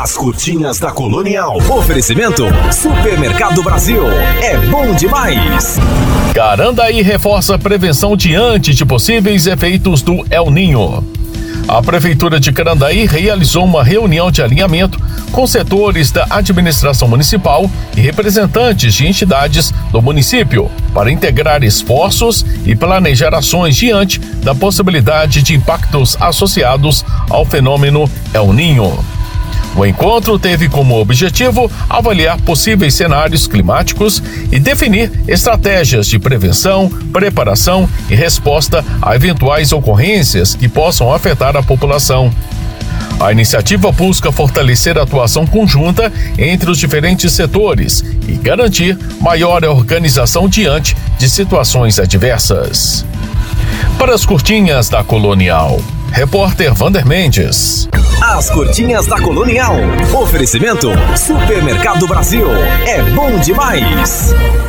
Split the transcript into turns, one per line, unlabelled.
As curtinhas da Colonial. Oferecimento Supermercado Brasil. É bom demais.
Carandaí reforça a prevenção diante de possíveis efeitos do El Niño. A Prefeitura de Carandaí realizou uma reunião de alinhamento com setores da administração municipal e representantes de entidades do município para integrar esforços e planejar ações diante da possibilidade de impactos associados ao fenômeno El Niño. O encontro teve como objetivo avaliar possíveis cenários climáticos e definir estratégias de prevenção, preparação e resposta a eventuais ocorrências que possam afetar a população. A iniciativa busca fortalecer a atuação conjunta entre os diferentes setores e garantir maior organização diante de situações adversas. Para as curtinhas da Colonial, repórter Vander Mendes.
As curtinhas da Colonial. Oferecimento Supermercado Brasil. É bom demais.